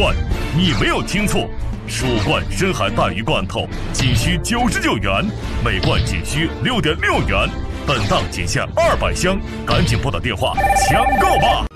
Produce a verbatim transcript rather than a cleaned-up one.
罐，你没有听错，蜀冠深海带鱼罐头仅需九十九元，每罐仅需六点六元，本档仅限二百箱，赶紧拨打电话抢购吧！